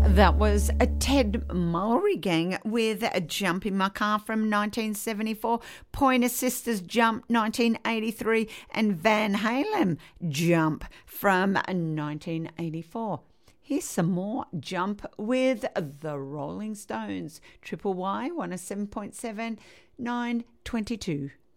That was a Ted Mulry Gang with a Jump in My Car from 1974, Pointer Sisters Jump 1983, and Van Halen Jump from 1984. Here's some more Jump with the Rolling Stones. Triple Y 107.7, 9:22.